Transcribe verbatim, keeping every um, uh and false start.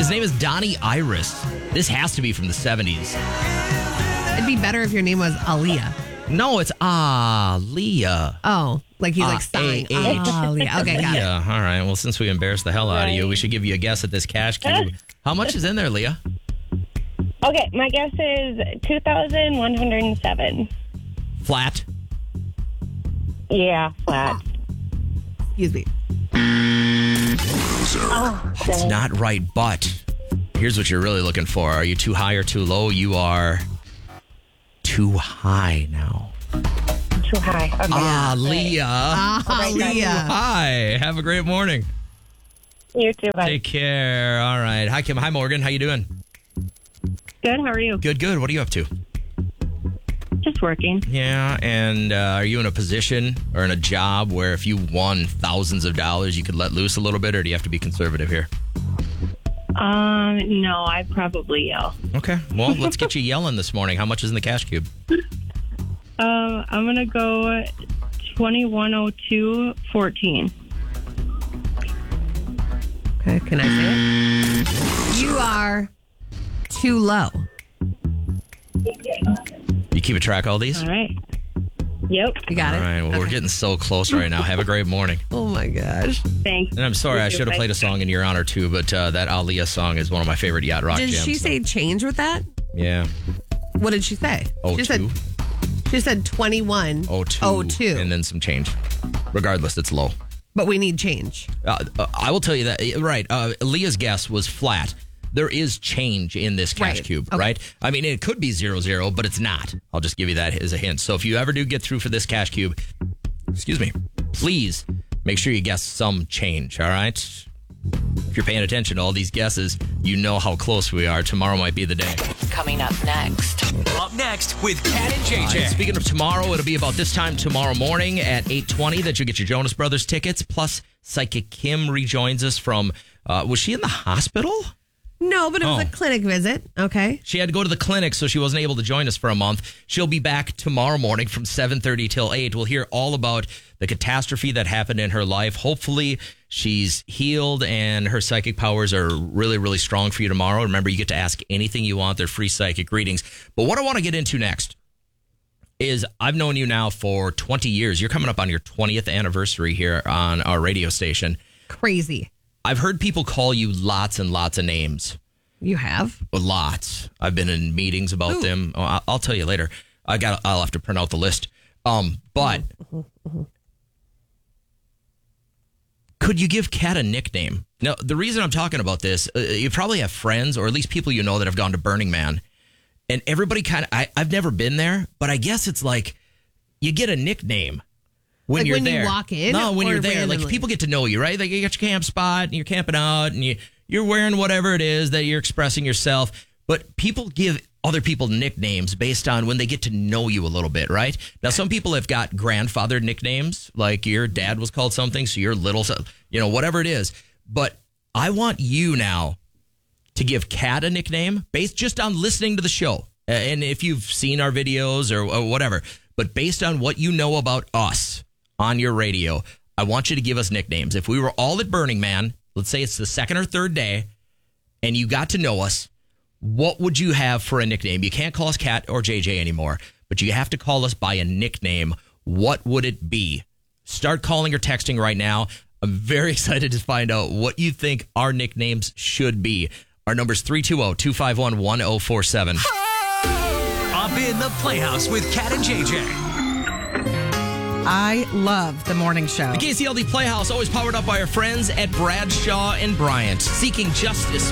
His name is Donnie Iris. This has to be from the seventies. It'd be better if your name was Aaliyah. No, it's Aaliyah. Oh, like he's Uh, like sighing. A- H. Aaliyah. Okay, got it. Yeah, all right. Well, since we embarrassed the hell out of you, we should give you a guess at this cash cube. How much is in there, Leah? Okay, my guess is two thousand one hundred seven. Flat. Yeah, flat. Excuse me. Oh, It's not right, but here's what you're really looking for. Are you too high or too low? You are too high now. too high. Okay. Ah, Leah. Aaliyah. Hi. Have a great morning. You too, bye. Take care. All right. Hi, Kim. Hi, Morgan. How you doing? Good, how are you? Good, good. What are you up to? Just working. Yeah, and uh, are you in a position or in a job where if you won thousands of dollars, you could let loose a little bit, or do you have to be conservative here? Um, no, I probably yell. Okay. Well, let's get you yelling this morning. How much is in the cash cube? Um, I'm gonna go twenty-one oh two fourteen. Okay, can I say it? You are too low. You keep a track of all these? All right. Yep. You got All it? right. Well, we're Okay. getting so close right now. Have a great morning. Oh my gosh. Thanks. And I'm sorry, You I too, should have bye. played a song in your honor too, but uh, that Aaliyah song is one of my favorite yacht rock Did jams. she so- say change with that? Yeah. What did she say? Oh, she two. said she said twenty-one Oh, two. oh two. And then some change. Regardless, it's low. But we need change. Uh, uh, I will tell you that, uh, right. Uh, Leah's guess was flat. There is change in this cash Right. cube, Okay. right? I mean, it could be zero, zero, but it's not. I'll just give you that as a hint. So if you ever do get through for this cash cube, excuse me, please make sure you guess some change, all right? If you're paying attention to all these guesses, you know how close we are. Tomorrow might be the day. Coming up next. Up next with Kat and J J. And speaking of tomorrow, it'll be about this time tomorrow morning at eight twenty that you'll get your Jonas Brothers tickets. Plus, Psychic Kim rejoins us from, uh, was she in the hospital? No, but it was Oh. a clinic visit. Okay. She had to go to the clinic, so she wasn't able to join us for a month. She'll be back tomorrow morning from seven thirty till eight. We'll hear all about the catastrophe that happened in her life. Hopefully, she's healed and her psychic powers are really, really strong for you tomorrow. Remember, you get to ask anything you want. They're free psychic readings. But what I want to get into next is I've known you now for twenty years. You're coming up on your twentieth anniversary here on our radio station. Crazy. I've heard people call you lots and lots of names. You have? Lots. I've been in meetings about Ooh. them. Oh, I'll, I'll tell you later. I got. I'll have to print out the list. Um, but could you give Kat a nickname? Now, the reason I'm talking about this, uh, you probably have friends or at least people you know that have gone to Burning Man, and everybody kind of. I've never been there, but I guess it's like you get a nickname. When Like you're when you there. walk in, No, when or you're there. Like randomly? people get to know you, right? Like you got your camp spot and you're camping out and you, you're wearing whatever it is that you're expressing yourself. But people give other people nicknames based on when they get to know you a little bit, right? Now, some people have got grandfather nicknames, like your dad was called something, so you're little, so- you know, whatever it is. But I want you now to give Kat a nickname based just on listening to the show. Uh, And if you've seen our videos or, or whatever, but based on what you know about us on your radio, I want you to give us nicknames. If we were all at Burning Man, let's say it's the second or third day, and you got to know us, what would you have for a nickname? You can't call us Kat or J J anymore, but you have to call us by a nickname. What would it be? Start calling or texting right now. I'm very excited to find out what you think our nicknames should be. Our number's three two zero, two five one, one zero four seven. Up in the Playhouse with Kat and J J. I love the morning show. The K C L D Playhouse, always powered up by our friends at Bradshaw and Bryant, seeking justice